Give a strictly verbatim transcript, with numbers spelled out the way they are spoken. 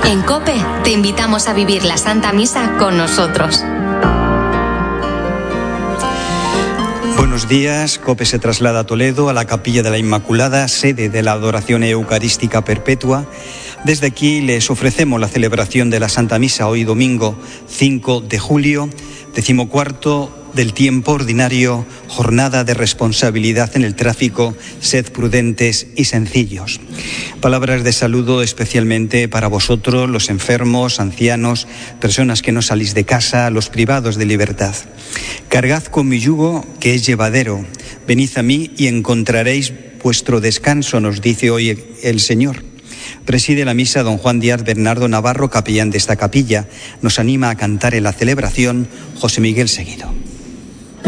En COPE te invitamos a vivir la Santa Misa con nosotros. Buenos días. COPE se traslada a Toledo, a la Capilla de la Inmaculada, sede de la adoración eucarística perpetua. Desde aquí les ofrecemos la celebración de la Santa Misa hoy domingo cinco de julio, decimocuarto del tiempo ordinario, jornada de responsabilidad en el tráfico, sed prudentes y sencillos. Palabras de saludo especialmente para vosotros, los enfermos, ancianos, personas que no salís de casa, los privados de libertad. Cargad con mi yugo, que es llevadero. Venid a mí y encontraréis vuestro descanso, nos dice hoy el Señor. Preside la misa don Juan Díaz Bernardo Navarro, capellán de esta capilla. Nos anima a cantar en la celebración José Miguel Seguido.